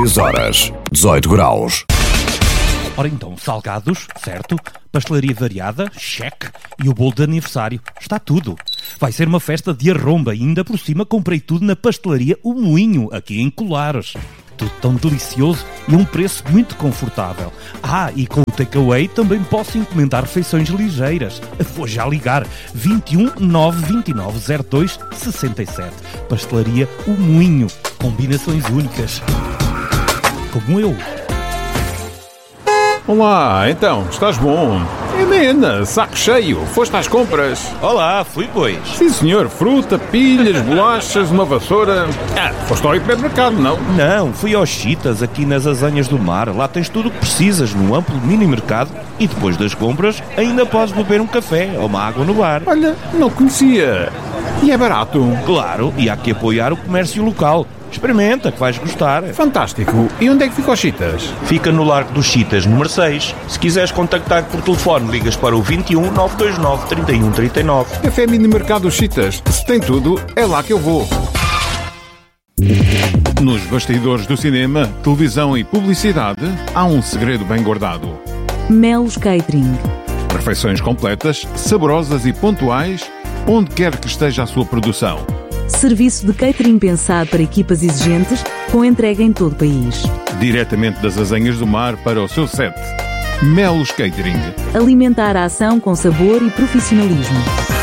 16 horas, 18 graus. Ora então, salgados, certo? Pastelaria variada, cheque. E o bolo de aniversário, está tudo. Vai ser uma festa de arromba e ainda por cima comprei tudo na pastelaria O Moinho, aqui em Colares. Tudo tão delicioso e a um preço muito confortável. E com o takeaway também posso encomendar refeições ligeiras. Vou já ligar. 21 929 02 67. Pastelaria O Moinho. Combinações únicas. Como eu. Olá, então, estás bom? Helena, saco cheio, foste às compras? Olá, fui pois. Sim senhor, fruta, pilhas, bolachas, uma vassoura... foste ao hipermercado, não? Não, fui aos Chitas, aqui nas Azanhas do Mar. Lá tens tudo o que precisas num amplo mini-mercado e depois das compras ainda podes beber um café ou uma água no bar. Olha, não conhecia. E é barato? Claro, e há que apoiar o comércio local. Experimenta, que vais gostar. Fantástico. E onde é que fica os Chitas? Fica no Largo dos Chitas, número 6. Se quiseres contactar por telefone, ligas para o 21 929 31 39. Café Mini Mercado Chitas. Se tem tudo, é lá que eu vou. Nos bastidores do cinema, televisão e publicidade, há um segredo bem guardado. Melos Catering. Refeições completas, saborosas e pontuais, onde quer que esteja a sua produção. Serviço de catering pensado para equipas exigentes, com entrega em todo o país. Diretamente das Azanhas do Mar para o seu set. Melos Catering. Alimentar a ação com sabor e profissionalismo.